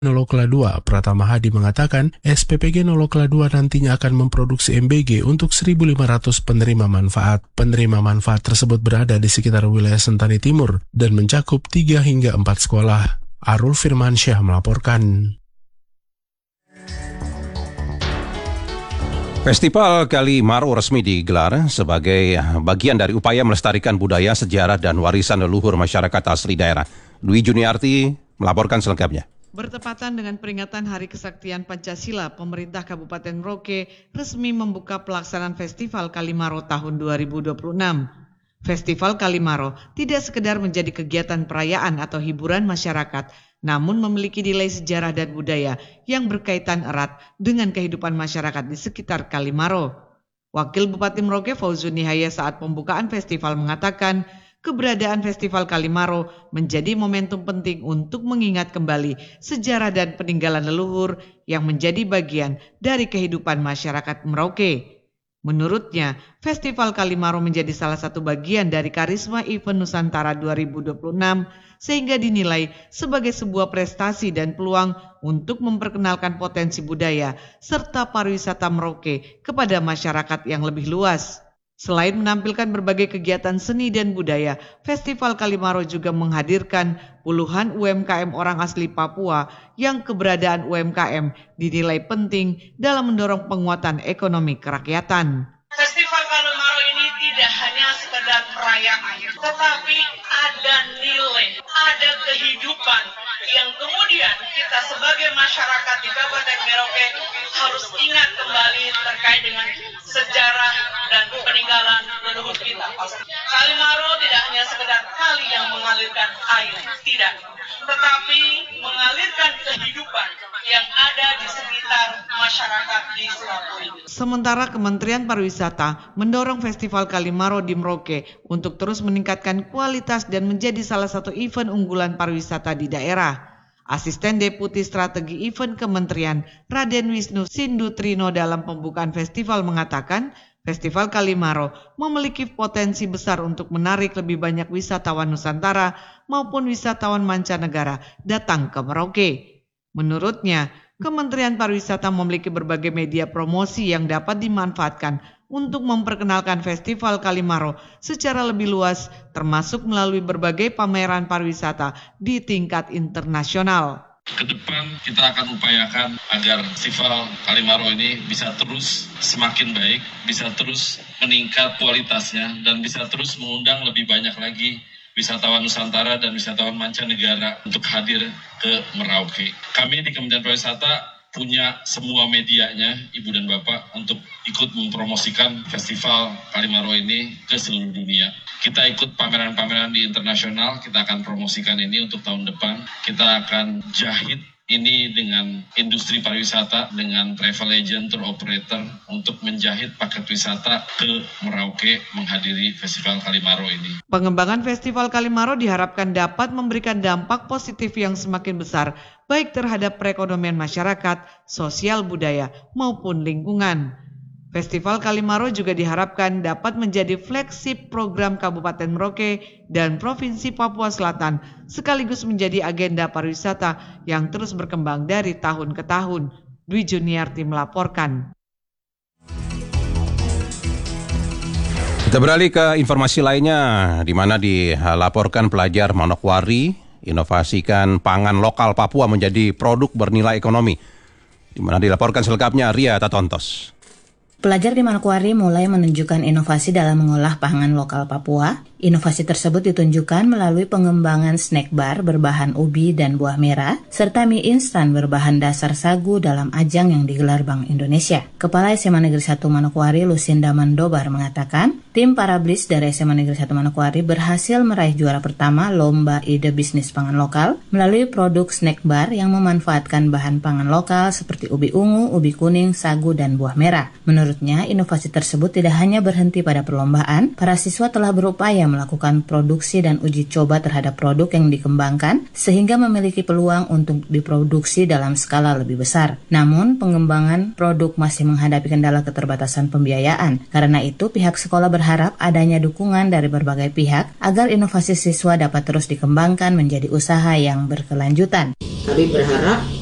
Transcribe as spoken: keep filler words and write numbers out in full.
Nolokla dua, Pratama Hadi mengatakan S P P G Nolokla dua nantinya akan memproduksi M B G untuk seribu lima ratus penerima manfaat. Penerima manfaat tersebut berada di sekitar wilayah Sentani Timur dan mencakup tiga hingga empat sekolah. Arul Firmansyah melaporkan. Festival Kali Maro resmi digelar sebagai bagian dari upaya melestarikan budaya, sejarah, dan warisan leluhur masyarakat asli daerah. Dwi Juniarti melaporkan selengkapnya. Bertepatan dengan peringatan Hari Kesaktian Pancasila, pemerintah Kabupaten Merauke resmi membuka pelaksanaan Festival Kali Maro tahun dua ribu dua puluh enam. Festival Kali Maro tidak sekedar menjadi kegiatan perayaan atau hiburan masyarakat, namun memiliki nilai sejarah dan budaya yang berkaitan erat dengan kehidupan masyarakat di sekitar Kali Maro. Wakil Bupati Merauke Fauzun Nihaya saat pembukaan festival mengatakan, keberadaan Festival Kali Maro menjadi momentum penting untuk mengingat kembali sejarah dan peninggalan leluhur yang menjadi bagian dari kehidupan masyarakat Merauke. Menurutnya, Festival Kali Maro menjadi salah satu bagian dari karisma event Nusantara dua ribu dua puluh enam sehingga dinilai sebagai sebuah prestasi dan peluang untuk memperkenalkan potensi budaya serta pariwisata Merauke kepada masyarakat yang lebih luas. Selain menampilkan berbagai kegiatan seni dan budaya, Festival Kali Maro juga menghadirkan puluhan U M K M orang asli Papua yang keberadaan U M K M dinilai penting dalam mendorong penguatan ekonomi kerakyatan. Festival Kali Maro ini tidak hanya sekedar perayaan, tetapi ada nilai, ada kehidupan yang kemudian kita sebagai masyarakat di Kabupaten Merauke harus ingat kembali terkait dengan sejarah dan peninggalan leluhur kita. Kali Maro tidak hanya sekedar kali yang mengalirkan air, tidak, tetapi mengalirkan kehidupan yang ada di sekitar masyarakat di Selapu ini. Sementara Kementerian Pariwisata mendorong Festival Kali Maro di Merauke untuk terus meningkatkan kualitas dan menjadi salah satu event unggulan pariwisata di daerah. Asisten Deputi Strategi Event Kementerian Raden Wisnu Sindu Trino dalam pembukaan festival mengatakan, Festival Kali Maro memiliki potensi besar untuk menarik lebih banyak wisatawan Nusantara maupun wisatawan mancanegara datang ke Merauke. Menurutnya, Kementerian Pariwisata memiliki berbagai media promosi yang dapat dimanfaatkan untuk memperkenalkan Festival Kali Maro secara lebih luas, termasuk melalui berbagai pameran pariwisata di tingkat internasional. Ke depan kita akan upayakan agar Festival Kali Maro ini bisa terus semakin baik, bisa terus meningkat kualitasnya, dan bisa terus mengundang lebih banyak lagi wisatawan Nusantara dan wisatawan mancanegara untuk hadir ke Merauke. Kami di Kementerian Pariwisata punya semua medianya, Ibu dan Bapak, untuk ikut mempromosikan Festival Kali Maro ini ke seluruh dunia. Kita ikut pameran-pameran di internasional, kita akan promosikan ini untuk tahun depan. Kita akan jahit ini dengan industri pariwisata, dengan travel agent, tour operator, untuk menjahit paket wisata ke Merauke menghadiri Festival Kali Maro ini. Pengembangan Festival Kali Maro diharapkan dapat memberikan dampak positif yang semakin besar, baik terhadap perekonomian masyarakat, sosial budaya, maupun lingkungan. Festival Kali Maro juga diharapkan dapat menjadi flagship program Kabupaten Merauke dan Provinsi Papua Selatan, sekaligus menjadi agenda pariwisata yang terus berkembang dari tahun ke tahun. Dwi Juniarti melaporkan. Kita beralih ke informasi lainnya, di mana dilaporkan pelajar Manokwari inovasikan pangan lokal Papua menjadi produk bernilai ekonomi. Di mana dilaporkan selengkapnya Ria Tatontos. Pelajar di Manokwari mulai menunjukkan inovasi dalam mengolah pangan lokal Papua. Inovasi tersebut ditunjukkan melalui pengembangan snack bar berbahan ubi dan buah merah, serta mie instan berbahan dasar sagu dalam ajang yang digelar Bank Indonesia. Kepala S M A Negeri satu Manokwari, Lucinda Mandobar, mengatakan, tim Parablis dari S M A Negeri satu Manokwari berhasil meraih juara pertama Lomba Ide Bisnis Pangan Lokal melalui produk snack bar yang memanfaatkan bahan pangan lokal seperti ubi ungu, ubi kuning, sagu, dan buah merah. Menurutnya, inovasi tersebut tidak hanya berhenti pada perlombaan, para siswa telah berupaya melakukan produksi dan uji coba terhadap produk yang dikembangkan sehingga memiliki peluang untuk diproduksi dalam skala lebih besar. Namun, pengembangan produk masih menghadapi kendala keterbatasan pembiayaan. Karena itu, pihak sekolah berharap adanya dukungan dari berbagai pihak agar inovasi siswa dapat terus dikembangkan menjadi usaha yang berkelanjutan. Kami berharap